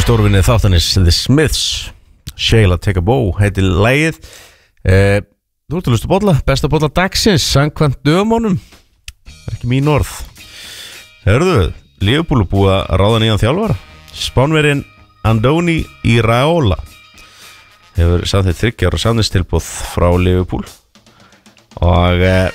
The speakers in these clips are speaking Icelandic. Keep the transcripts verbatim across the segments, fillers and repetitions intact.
stórvinnið þáttanis The Smiths, Sheila Take a Bow heitir lagið. eh, Þú ert að hlusta á bolla, besta bolla dagsins samkvæmt dömunum. Það er ekki mín orð. Hörðu, Liverpool er búið að ráða nýjan þjálfara. Spánverjinn Andoni Iraola hefur samþykkt þriggja ára samningstilboð frá Liverpool og eh,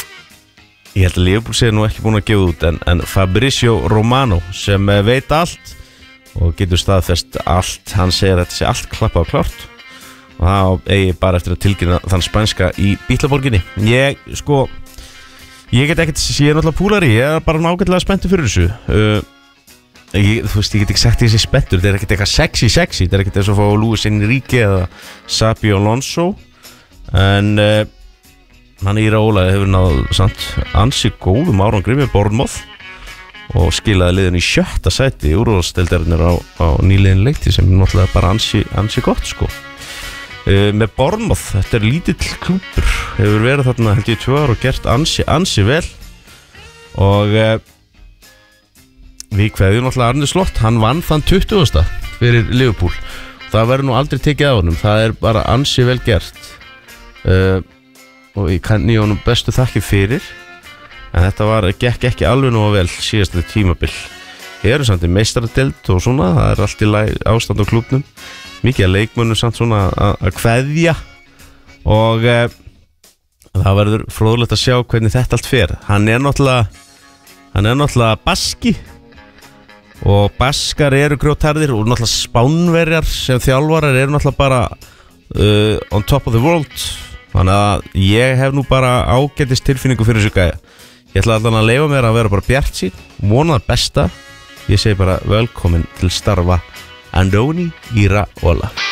ég held að Liverpool sé nú ekki búin að gefa út en, en Fabrizio Romano sem veit allt og getur staðfest allt, hann segir að þetta sé allt klappað og klárt og það eigi bara eftir að tilkynna þann spænska í Bítlaborginni. Ég, sko ég get ekkert, ég er náttúrulega púlari, ég er bara nákvæmlega spenntur fyrir þessu. uh, ég, þú veist, ég get ekki sagt þessi spenntur, þetta er ekkert eitthvað sexy sexy, þetta er ekkert eins og fá Luis Enrique eða Xabi Alonso en uh, hann Iraola hefur náð samt ansi góðum árangri með Bournemouth og skilaði liðin í sjötta sæti úrvalsdeildarinnar á, á nýliðin leikti sem náttúrulega bara ansi, ansi gott sko. uh, með Bournemouth, þetta er lítill klúpur, hefur verið þarna held ég tvö ár og gert ansi, ansi vel og uh, við kveðjum náttúrulega Arne Slott, hann vann þann tuttugasta fyrir Liverpool, það verður nú aldrei tekið á honum, það er bara ansi vel gert uh, og ég kann í honum bestu þakki fyrir en þetta var, gekk ekki alveg nú vel síðasta tímabil. Ég eru samt í meistaradeild og svona, það er allt í lagi ástand á klúbnum, mikið að leikmönnum samt svona að kveðja og e, það verður fróðlegt að sjá hvernig þetta allt fer. Hann er náttúrulega hann er náttúrulega baski og baskar eru grjótarðir og náttúrulega Spánverjar sem þjálfarar eru náttúrulega bara uh, on top of the world. Þannig að ég hef nú bara ágætis tilfinningu fyrir þessu gæja. Ég ætla allan að leyfa mér að vera bara bjartsýn, vona það besta. Ég segi bara velkomin til starfa Andoni Iraola.